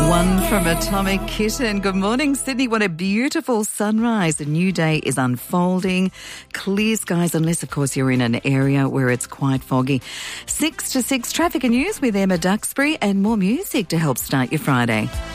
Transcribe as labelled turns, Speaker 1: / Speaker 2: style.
Speaker 1: One from Atomic Kitten. Good morning, Sydney. What a beautiful sunrise. A new day is unfolding. Clear skies, unless, of course, you're in an area where it's quite foggy. 6 to 6 traffic and news with Emma Duxbury and more music to help start your Friday.